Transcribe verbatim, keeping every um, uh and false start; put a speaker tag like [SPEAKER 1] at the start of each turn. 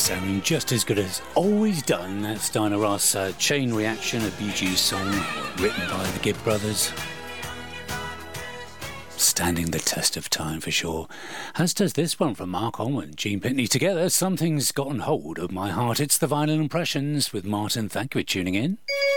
[SPEAKER 1] sounding just as good as always done. That's Diana Ross, uh, Chain Reaction, a Bee Gees song written by the Gibb Brothers. Standing the test of time for sure. As does this one from Mark Holman, Gene Pitney. Together, Something's Gotten Hold of My Heart. It's the Vinyl Impressions with Martin. Thank you for tuning in.